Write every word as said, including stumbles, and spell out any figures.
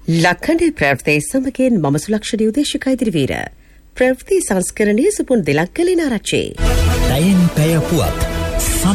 ලක්කඩ ප්‍රවෘති සමගින් මම සුලක්ෂණ උදේශිකා ඉදිරිවීර. ප්‍රවෘති සංස්කරණයේ සුපුන් දෙලක් කලින් ආරච්චි. දයෙන් පැය පුවත්